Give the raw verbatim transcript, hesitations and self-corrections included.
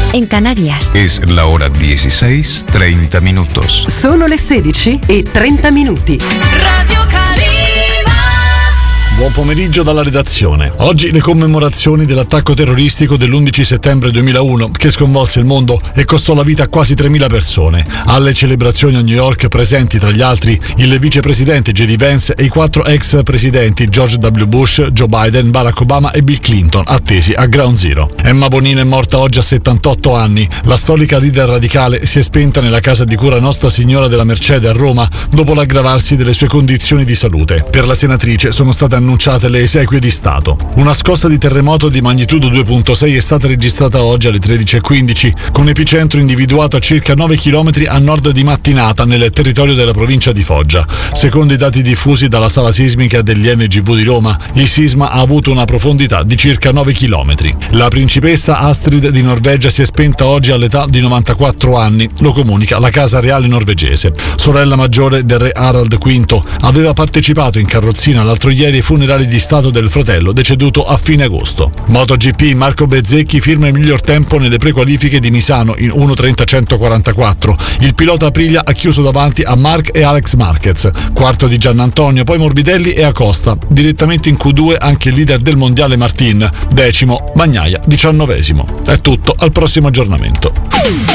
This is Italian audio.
en Canarias. Es la hora dieciséis, treinta minutos. Sono le sedici e trenta minuti. Radio Calima. Buon pomeriggio dalla redazione. Oggi le commemorazioni dell'attacco terroristico dell'undici settembre duemilauno che sconvolse il mondo e costò la vita a quasi tremila persone. Alle celebrazioni a New York presenti tra gli altri il vicepresidente J D Vance e i quattro ex presidenti George W. Bush, Joe Biden, Barack Obama e Bill Clinton, attesi a Ground Zero. Emma Bonino è morta oggi a settantotto anni. La storica leader radicale si è spenta nella casa di cura Nostra Signora della Mercede a Roma dopo l'aggravarsi delle sue condizioni di salute. Per la senatrice sono state annunciate le esequie di Stato. Una scossa di terremoto di magnitudo due virgola sei è stata registrata oggi alle tredici e quindici, con epicentro individuato a circa nove chilometri a nord di Mattinata, nel territorio della provincia di Foggia. Secondo i dati diffusi dalla sala sismica degli N G V di Roma, il sisma ha avuto una profondità di circa nove chilometri. La principessa Astrid di Norvegia si è spenta oggi all'età di novantaquattro anni, lo comunica la Casa Reale norvegese. Sorella maggiore del re Harald V, aveva partecipato in carrozzina l'altro ieri ai funerali di Stato del fratello deceduto a fine agosto. MotoGP, Marco Bezzecchi firma il miglior tempo nelle prequalifiche di Misano in uno trenta centoquarantaquattro. Il pilota Aprilia ha chiuso davanti a Marc e Alex Marquez. Quarto di Giannantonio, poi Morbidelli e Acosta. Direttamente in Q due anche il leader del mondiale Martin. Decimo, Bagnaia, diciannovesimo. È tutto, al prossimo aggiornamento.